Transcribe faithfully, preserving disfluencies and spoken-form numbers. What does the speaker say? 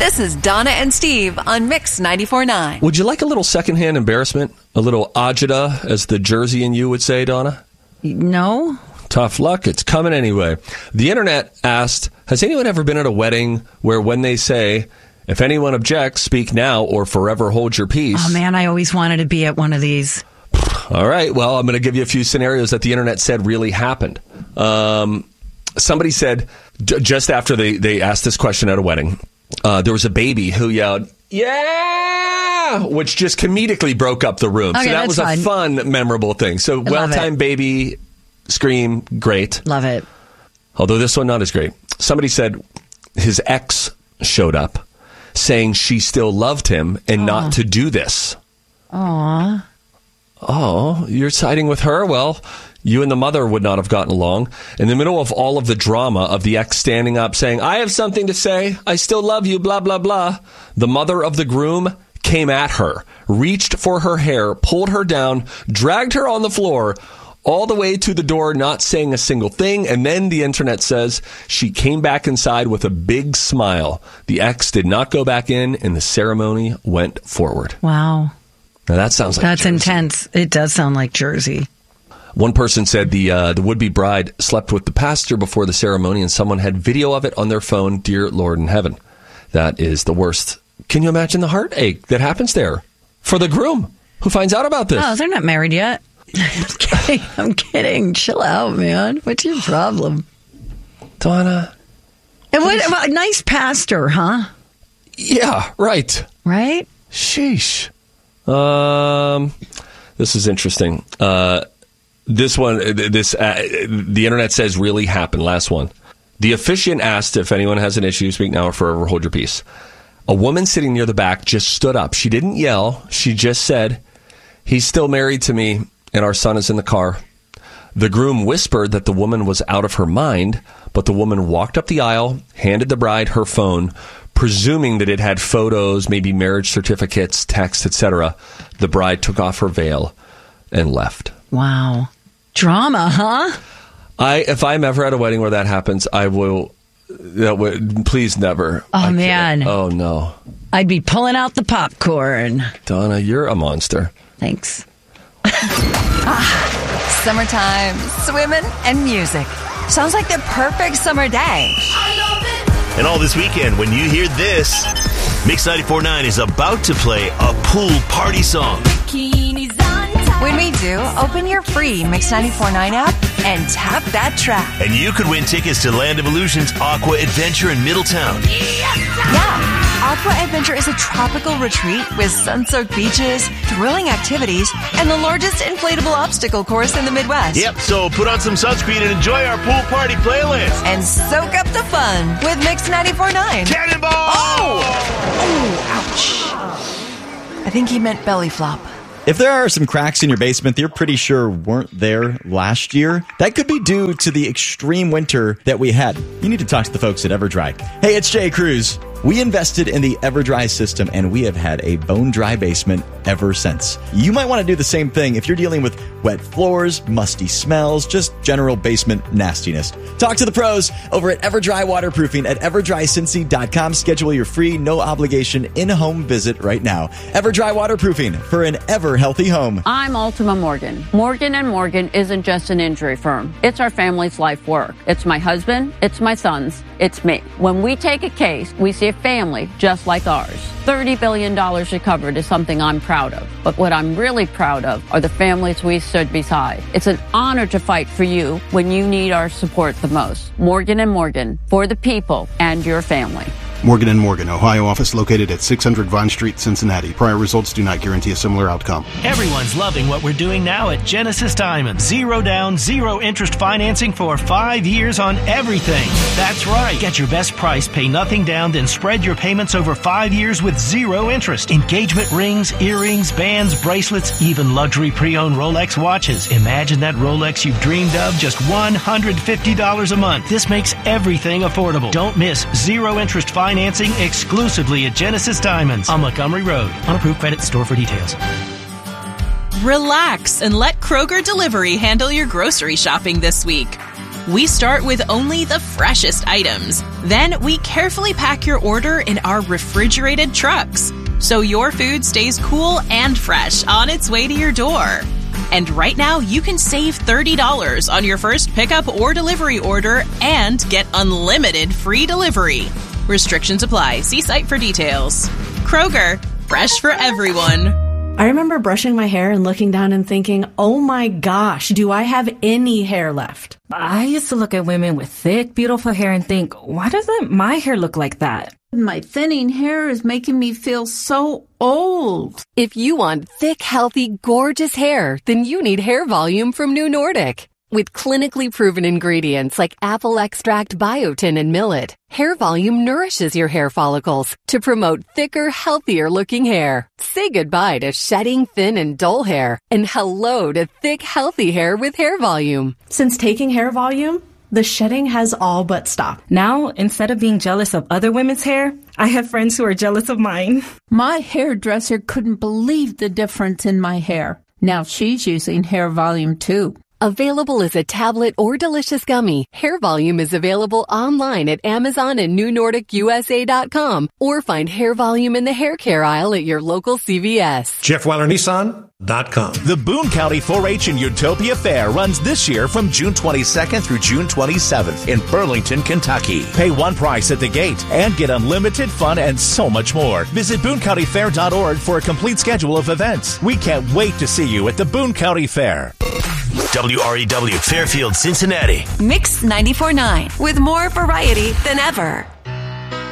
This is Donna and Steve on Mix ninety-four point nine. Would you like a little secondhand embarrassment? A little agita, as the Jersey in you would say, Donna? No. Tough luck. It's coming anyway. The internet asked, has anyone ever been at a wedding where when they say, if anyone objects, speak now or forever hold your peace? Oh, man, I always wanted to be at one of these. All right. Well, I'm going to give you a few scenarios that the internet said really happened. Um, somebody said, d- just after they, they asked this question at a wedding, uh, there was a baby who yelled, yeah, which just comedically broke up the room. Okay, so that that's was a fun. fun, memorable thing. So well-timed baby scream, great. Love it. Although this one, not as great. Somebody said his ex showed up saying she still loved him and Aww. Not to do this. Aww. Oh, you're siding with her? Well, you and the mother would not have gotten along. In the middle of all of the drama of the ex standing up saying, I have something to say. I still love you, blah, blah, blah. The mother of the groom came at her, reached for her hair, pulled her down, dragged her on the floor, all the way to the door, not saying a single thing. And then the internet says she came back inside with a big smile. The ex did not go back in, and the ceremony went forward. Wow. Now that sounds like That's Jersey. intense. It does sound like Jersey. One person said the uh, the would-be bride slept with the pastor before the ceremony, and someone had video of it on their phone. Dear Lord in heaven. That is the worst. Can you imagine the heartache that happens there for the groom who finds out about this? Oh, they're not married yet. I'm kidding. I'm kidding. Chill out, man. What's your problem? Donna. And what about a nice pastor, huh? Yeah, right. Right? Sheesh. Um, this is interesting. Uh, this one, this uh, the internet says really happened. Last one. The officiant asked if anyone has an issue, speak now or forever hold your peace. A woman sitting near the back just stood up. She didn't yell. She just said, he's still married to me, and our son is in the car. The groom whispered that the woman was out of her mind, but the woman walked up the aisle, handed the bride her phone, presuming that it had photos, maybe marriage certificates, text, et cetera. The bride took off her veil and left. Wow. Drama, huh? I, if I'm ever at a wedding where that happens, I will, that would, please never. Oh, I man. Can't. Oh, no. I'd be pulling out the popcorn. Donna, you're a monster. Thanks. ah, summertime, swimming, and music. Sounds like the perfect summer day. And all this weekend, when you hear this, Mix ninety-four point nine is about to play a pool party song. When we do, open your free Mix ninety-four point nine app and tap that track. And you could win tickets to Land of Illusion's Aqua Adventure in Middletown. Yeah. Aqua Adventure is a tropical retreat with sun-soaked beaches, thrilling activities, and the largest inflatable obstacle course in the Midwest. Yep, so put on some sunscreen and enjoy our pool party playlist. And soak up the fun with Mix ninety-four point nine. Cannonball! Oh! Oh, ouch. I think he meant belly flop. If there are some cracks in your basement that you're pretty sure weren't there last year, that could be due to the extreme winter that we had. You need to talk to the folks at EverDry. Hey, it's Jay Cruz. We invested in the EverDry system, and we have had a bone-dry basement ever since. You might want to do the same thing if you're dealing with wet floors, musty smells, just general basement nastiness. Talk to the pros over at EverDry Waterproofing at ever dry cincy dot com. Schedule your free, no-obligation, in-home visit right now. EverDry Waterproofing for an ever-healthy home. I'm Ultima Morgan. Morgan and Morgan isn't just an injury firm. It's our family's life work. It's my husband. It's my sons. It's me. When we take a case, we see a family just like ours. thirty billion dollars recovered is something I'm proud of. But what I'm really proud of are the families we stood beside. It's an honor to fight for you when you need our support the most. Morgan and Morgan, for the people and your family. Morgan and Morgan, Ohio office located at six hundred Vine Street, Cincinnati. Prior results do not guarantee a similar outcome. Everyone's loving what we're doing now at Genesis Diamond. Zero down, zero interest financing for five years on everything. That's right. Get your best price, pay nothing down, then spread your payments over five years with zero interest. Engagement rings, earrings, bands, bracelets, even luxury pre-owned Rolex watches. Imagine that Rolex you've dreamed of, just one hundred fifty dollars a month. This makes everything affordable. Don't miss zero interest financing. Financing exclusively at Genesis Diamonds on Montgomery Road. On approved credit, store for details. Relax and let Kroger Delivery handle your grocery shopping this week. We start with only the freshest items. Then we carefully pack your order in our refrigerated trucks, so your food stays cool and fresh on its way to your door. And right now, you can save thirty dollars on your first pickup or delivery order and get unlimited free delivery. Restrictions apply. See site for details. Kroger, fresh for everyone. I remember brushing my hair and looking down and thinking, oh my gosh, do I have any hair left? I used to look at women with thick, beautiful hair and think, why doesn't my hair look like that? My thinning hair is making me feel so old. If you want thick, healthy, gorgeous hair, then you need Hair Volume from New Nordic. With clinically proven ingredients like apple extract, biotin, and millet, Hair Volume nourishes your hair follicles to promote thicker, healthier-looking hair. Say goodbye to shedding, thin, and dull hair, and hello to thick, healthy hair with Hair Volume. Since taking Hair Volume, the shedding has all but stopped. Now, instead of being jealous of other women's hair, I have friends who are jealous of mine. My hairdresser couldn't believe the difference in my hair. Now she's using Hair Volume too. Available as a tablet or delicious gummy, Hair Volume is available online at Amazon and New Nordic U S A dot com, or find Hair Volume in the hair care aisle at your local C V S. Jeff Weiler Nissan dot com. The Boone County four H and Utopia Fair runs this year from June twenty-second through June twenty-seventh in Burlington, Kentucky. Pay one price at the gate and get unlimited fun and so much more. Visit Boone County Fair dot org for a complete schedule of events. We can't wait to see you at the Boone County Fair. W R E W Fairfield, Cincinnati. Mix ninety-four point nine with more variety than ever.